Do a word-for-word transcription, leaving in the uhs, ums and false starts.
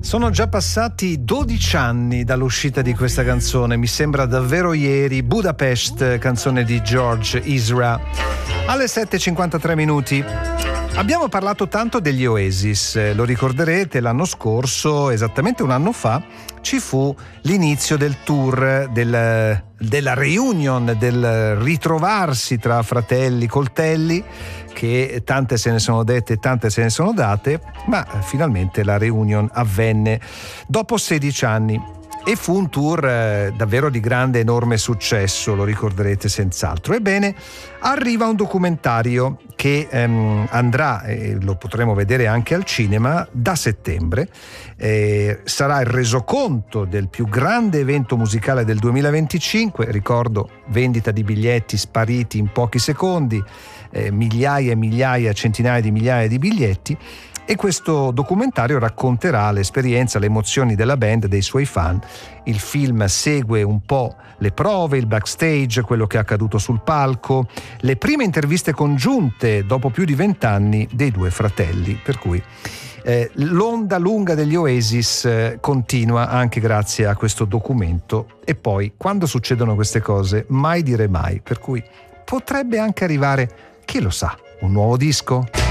Sono già passati dodici anni dall'uscita di questa canzone, mi sembra davvero ieri. Budapest, canzone di George Ezra. Alle sette e cinquantatré minuti. Abbiamo parlato tanto degli Oasis, lo ricorderete, l'anno scorso, esattamente un anno fa, ci fu l'inizio del tour, del, della reunion, del ritrovarsi tra fratelli coltelli, che tante se ne sono dette e tante se ne sono date, ma finalmente la reunion avvenne dopo sedici anni. E fu un tour eh, davvero di grande, enorme successo, lo ricorderete senz'altro. Ebbene, arriva un documentario che ehm, andrà, e lo potremo vedere anche al cinema, da settembre. Eh, sarà il resoconto del più grande evento musicale del duemilaventicinque, ricordo, vendita di biglietti spariti in pochi secondi, eh, migliaia e migliaia, centinaia di migliaia di biglietti. E questo documentario racconterà l'esperienza, le emozioni della band, dei suoi fan. Il film segue un po' le prove, il backstage, quello che è accaduto sul palco, le prime interviste congiunte dopo più di vent'anni dei due fratelli. Per cui eh, l'onda lunga degli Oasis eh, continua anche grazie a questo documento. E poi, quando succedono queste cose, mai dire mai. Per cui potrebbe anche arrivare, chi lo sa, un nuovo disco?